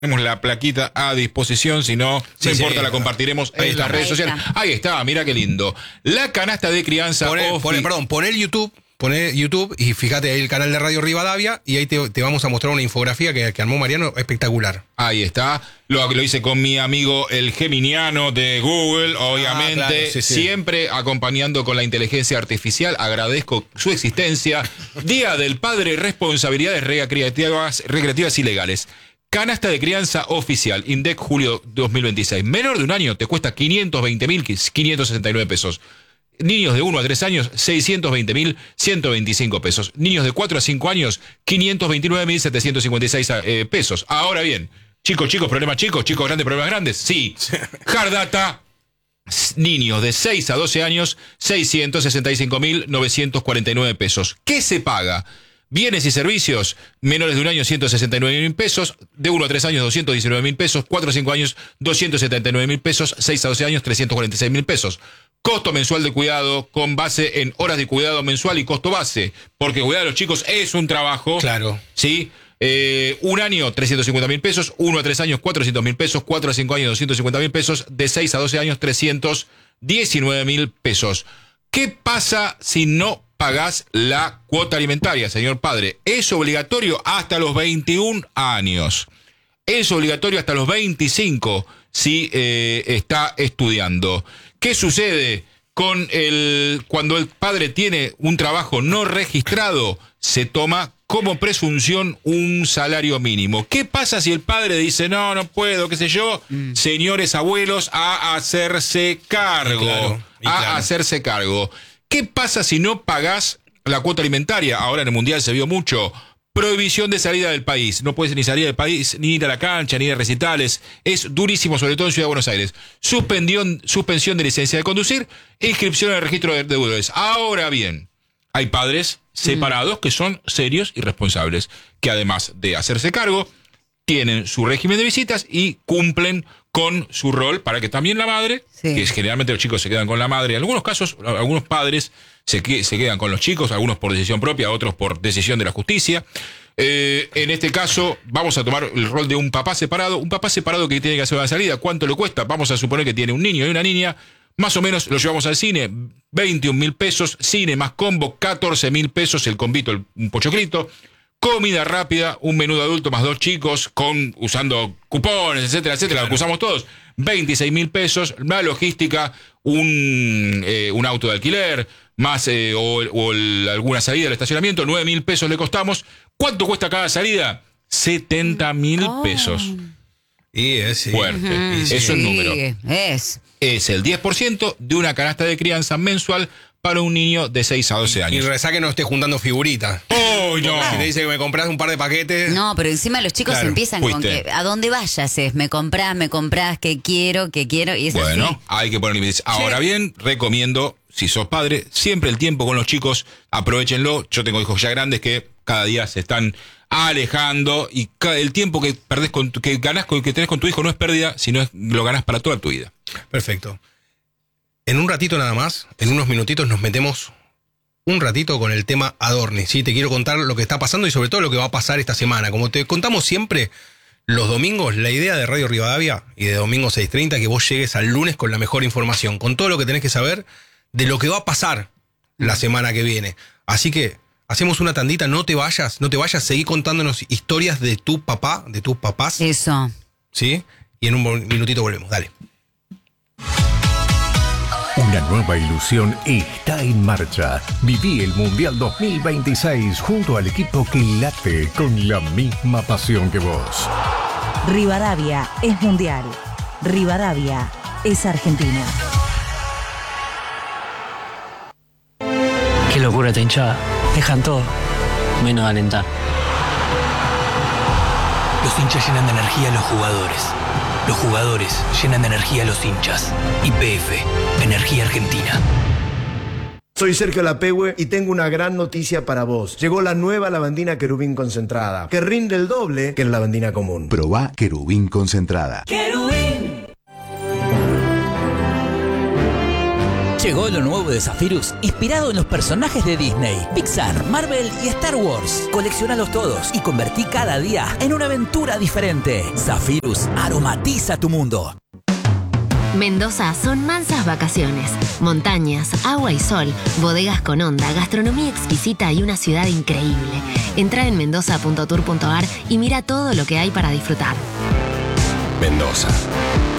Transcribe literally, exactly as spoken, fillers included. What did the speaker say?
Tenemos la plaquita a disposición, si no, sí, no sí, importa, sí, la compartiremos en las redes sociales. Ahí está, mira qué lindo. La canasta de crianza. Poné, ofi- poné, perdón, poné el YouTube, poné YouTube y fíjate ahí el canal de Radio Rivadavia y ahí te, te vamos a mostrar una infografía que, que armó Mariano espectacular. Ahí está. Lo, lo hice con mi amigo el Geminiano de Google, obviamente, ah, claro, sí, sí. Siempre acompañando con la inteligencia artificial. Agradezco su existencia. Día del Padre, responsabilidades recreativas, recreativas y legales. Canasta de crianza oficial, INDEC julio dos mil veintiséis. Menor de un año te cuesta quinientos veinte mil quinientos sesenta y nueve pesos. Niños de uno a tres años, seiscientos veinte mil ciento veinticinco pesos. Niños de cuatro a cinco años, quinientos veintinueve mil setecientos cincuenta y seis eh, pesos. Ahora bien, chicos, chicos, problemas chicos, chicos grandes, problemas grandes. Sí. Hard Data, niños de seis a doce años, seiscientos sesenta y cinco mil novecientos cuarenta y nueve pesos. ¿Qué se paga? Bienes y servicios, menores de un año, ciento sesenta y nueve mil pesos, de uno a tres años, doscientos diecinueve mil pesos, cuatro a cinco años, doscientos setenta y nueve mil pesos, seis a doce años, trescientos cuarenta y seis mil pesos. Costo mensual de cuidado con base en horas de cuidado mensual y costo base, porque cuidar a los chicos es un trabajo. Claro. ¿Sí? Eh, un año, trescientos cincuenta mil pesos, uno a tres años, cuatrocientos mil pesos, cuatro a cinco años, doscientos cincuenta mil pesos, de seis a doce años, trescientos diecinueve mil pesos. ¿Qué pasa si no pagás la cuota alimentaria, señor padre? Es obligatorio hasta los veintiún años. Es obligatorio hasta los veinticinco si eh, está estudiando. ¿Qué sucede con el cuando el padre tiene un trabajo no registrado? Se toma como presunción un salario mínimo. ¿Qué pasa si el padre dice, no, no puedo, qué sé yo? Mm. Señores abuelos, a hacerse cargo. Y claro, y a claro. hacerse cargo. ¿Qué pasa si no pagás la cuota alimentaria? Ahora en el Mundial se vio mucho. Prohibición de salida del país. No puedes ni salir del país, ni ir a la cancha, ni ir a recitales. Es durísimo, sobre todo en Ciudad de Buenos Aires. Suspensión, suspensión de licencia de conducir, inscripción en el registro de deudores. Ahora bien, hay padres separados mm. que son serios y responsables, que además de hacerse cargo, tienen su régimen de visitas y cumplen con su rol para que también la madre, sí. que es, generalmente los chicos se quedan con la madre, en algunos casos, algunos padres se, que, se quedan con los chicos, algunos por decisión propia, otros por decisión de la justicia. Eh, en este caso, vamos a tomar el rol de un papá separado, un papá separado que tiene que hacer una salida. ¿Cuánto le cuesta? Vamos a suponer que tiene un niño y una niña, más o menos lo llevamos al cine, veintiún mil pesos, cine más combo, catorce mil pesos, el combito, el, un pochoclito. Comida rápida, un menú de adulto más dos chicos, con usando cupones, etcétera, etcétera, claro. Lo que usamos todos. veintiséis mil pesos, la logística, un, eh, un auto de alquiler, más eh, o, o el, alguna salida del estacionamiento, nueve mil pesos le costamos. ¿Cuánto cuesta cada salida? setenta mil pesos. Y es fuerte. Uh-huh. Y sí. Es un número. Es. Es el diez por ciento de una canasta de crianza mensual para un niño de seis a doce años. Y rezá que no esté juntando figuritas. ¡Oh, no! Si te dice que me compras un par de paquetes... No, pero encima los chicos claro, empiezan fuiste. con que a dónde vayas es, me comprás, me comprás, que quiero, que quiero, y es bueno, así. hay que poner límites. Ahora sí. bien, recomiendo, si sos padre, siempre el tiempo con los chicos, aprovéchenlo. Yo tengo hijos ya grandes que cada día se están alejando y el tiempo que perdés con tu, que ganás con, que tenés con tu hijo no es pérdida, sino es, lo ganás para toda tu vida. Perfecto. En un ratito nada más, en unos minutitos nos metemos un ratito con el tema Adorni, ¿sí? Te quiero contar lo que está pasando y sobre todo lo que va a pasar esta semana. Como te contamos siempre, los domingos, la idea de Radio Rivadavia y de Domingo seis treinta que vos llegues al lunes con la mejor información, con todo lo que tenés que saber de lo que va a pasar la semana que viene. Así que hacemos una tandita, no te vayas, no te vayas, seguí contándonos historias de tu papá, de tus papás. Eso. ¿Sí? Y en un minutito volvemos, dale. Una nueva ilusión está en marcha. Viví el Mundial dos mil veintiséis junto al equipo que late con la misma pasión que vos. Rivadavia es mundial. Rivadavia es Argentina. Qué locura esta hinchada. Dejan todo, menos alentar. Los hinchas llenan de energía a los jugadores. Los jugadores llenan de energía a los hinchas. Y P F, Energía Argentina. Soy Sergio Lapehue y tengo una gran noticia para vos. Llegó la nueva lavandina Querubín concentrada, que rinde el doble que la lavandina común. Probá Querubín concentrada. ¡Querubín! Llegó lo nuevo de Zephyrus, inspirado en los personajes de Disney, Pixar, Marvel y Star Wars. Coleccionalos todos y convertí cada día en una aventura diferente. Zephyrus aromatiza tu mundo. Mendoza son mansas vacaciones, montañas, agua y sol, bodegas con onda, gastronomía exquisita y una ciudad increíble. Entra en mendoza punto tour punto ar y mira todo lo que hay para disfrutar. Mendoza.